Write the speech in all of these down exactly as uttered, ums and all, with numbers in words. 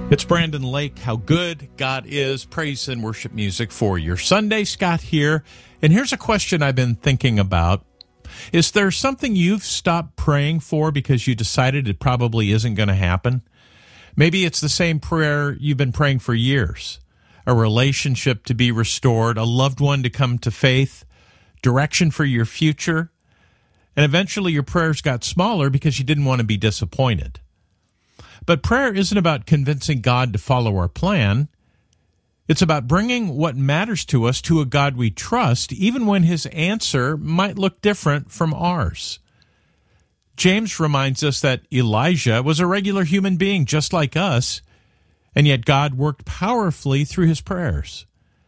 It's Brandon Lake, How Good God Is, praise and worship music for your Sunday. Scott here, and here's a question I've been thinking about. Is there something you've stopped praying for because you decided it probably isn't going to happen? Maybe it's the same prayer you've been praying for years. A relationship to be restored, a loved one to come to faith, direction for your future, and eventually your prayers got smaller because you didn't want to be disappointed. But prayer isn't about convincing God to follow our plan. It's about bringing what matters to us to a God we trust, even when his answer might look different from ours. James reminds us that Elijah was a regular human being just like us, and yet God worked powerfully through his prayers.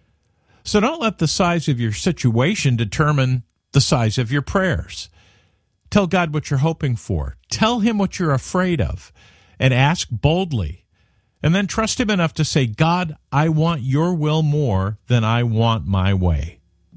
So don't let the size of your situation determine the size of your prayers. Tell God what you're hoping for. Tell him what you're afraid of. And ask boldly, and then trust him enough to say, God, I want your will more than I want my way.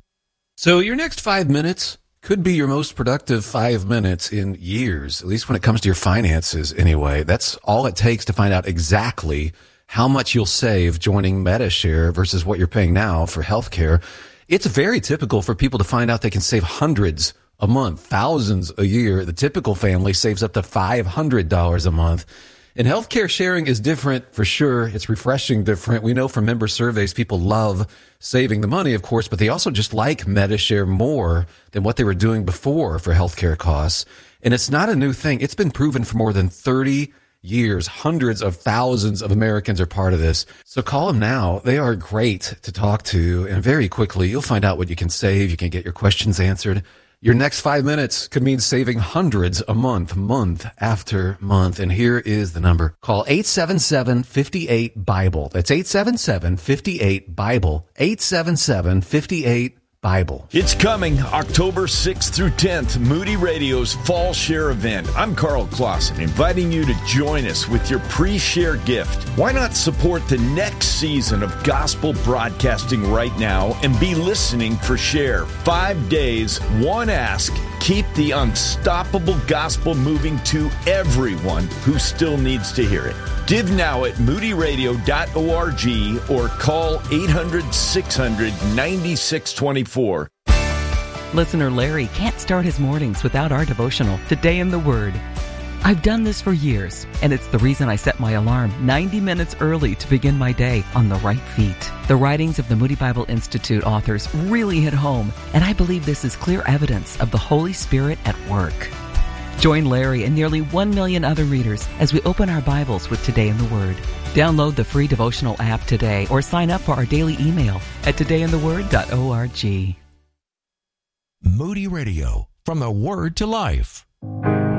So your next five minutes could be your most productive five minutes in years, at least when it comes to your finances anyway. That's all it takes to find out exactly how much you'll save joining Medi-Share versus what you're paying now for healthcare. It's very typical for people to find out they can save hundreds a month, thousands a year. The typical family saves up to five hundred dollars a month. And healthcare sharing is different for sure. It's refreshing different. We know from member surveys, people love saving the money, of course, but they also just like Medi-Share more than what they were doing before for healthcare costs. And it's not a new thing. It's been proven for more than thirty years. Hundreds of thousands of Americans are part of this. So call them now. They are great to talk to. And very quickly, you'll find out what you can save. You can get your questions answered. Your next five minutes could mean saving hundreds a month, month after month. And here is the number. Call eight seven seven, five eight, BIBLE. That's eight seven seven, five eight, BIBLE. eight seven seven, five eight, BIBLE. It's coming October sixth through tenth, Moody Radio's Fall Share event. I'm Carl Clausen, inviting you to join us with your pre-share gift. Why not support the next season of gospel broadcasting right now and be listening for Share? Five days, one ask, keep the unstoppable gospel moving to everyone who still needs to hear it. Give now at moody radio dot org or call eight hundred, six hundred, nine six two four. Listener Larry can't start his mornings without our devotional, Today in the Word. I've done this for years, and it's the reason I set my alarm ninety minutes early to begin my day on the right feet. The writings of the Moody Bible Institute authors really hit home, and I believe this is clear evidence of the Holy Spirit at work. Join Larry and nearly one million other readers as we open our Bibles with Today in the Word. Download the free devotional app today or sign up for our daily email at today in the word dot org. Moody Radio, from the Word to Life.